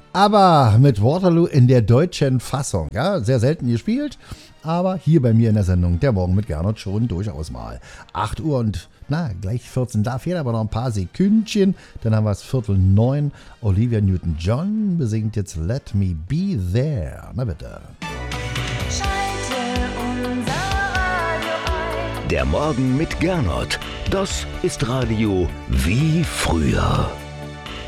Aber mit Waterloo in der deutschen Fassung. Ja, sehr selten gespielt, aber hier bei mir in der Sendung Der Morgen mit Gernot schon durchaus mal. 8 Uhr und gleich 14. Da fehlen aber noch ein paar Sekündchen. Dann haben wir es 8:45. Olivia Newton-John besingt jetzt Let Me Be There. Na bitte. Schalte unser Radio ein. Der Morgen mit Gernot. Das ist Radio wie früher.